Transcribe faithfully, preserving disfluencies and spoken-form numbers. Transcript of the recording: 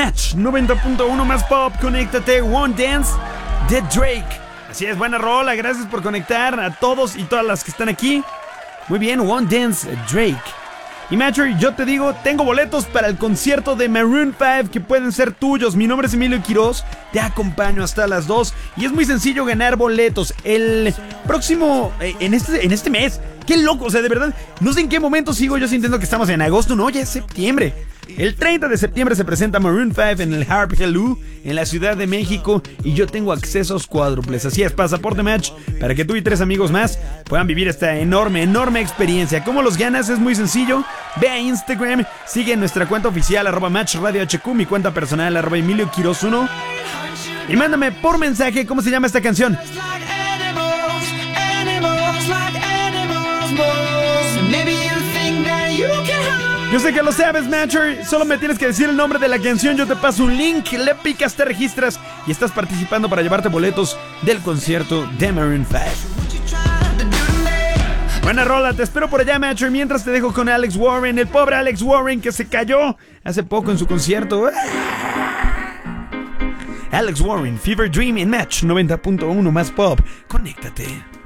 Match noventa punto uno más pop, conéctate. One Dance de Drake. Así es, buena rola, gracias por conectar a todos y todas las que están aquí. Muy bien, One Dance, Drake. Y Matcher, yo te digo, tengo boletos para el concierto de Maroon cinco que pueden ser tuyos. Mi nombre es Emilio Quiroz, te acompaño hasta las dos. Y es muy sencillo ganar boletos. El próximo, eh, en, este, en este mes, qué loco, o sea, de verdad, no sé en qué momento sigo yo sintiendo que estamos en agosto, no, ya es septiembre. El treinta de septiembre se presenta Maroon cinco en el Harp Hello, en la Ciudad de México, y yo tengo accesos cuádruples. Así es, pasaporte Match, para que tú y tres amigos más puedan vivir esta enorme, enorme experiencia. ¿Cómo los ganas? Es muy sencillo. Ve a Instagram, sigue nuestra cuenta oficial, arroba Match Radio H Q, mi cuenta personal, arroba Emilio Quiroz uno, y mándame por mensaje cómo se llama esta canción. Yo sé que lo sabes, Matcher. Solo me tienes que decir el nombre de la canción. Yo te paso un link, le picas, te registras y estás participando para llevarte boletos del concierto de Maroon cinco. Buena rola, te espero por allá, Matcher. Mientras te dejo con Alex Warren, el pobre Alex Warren que se cayó hace poco en su concierto. Alex Warren, Fever Dream en Match noventa punto uno más pop. Conéctate.